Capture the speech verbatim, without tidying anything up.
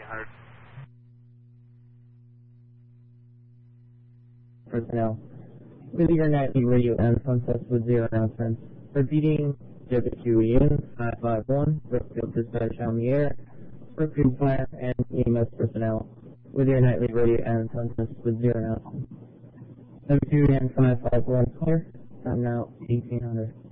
hundred. Personnel. With your nightly radio and phone test with zero announcements. Repeating, W Q E N five five one, Brookfield Dispatch on the air, Brookfield Fire, and E M S personnel. With your nightly radio and phone test with zero announcements. W Q E N five five one, clear. Time now eighteen hundred.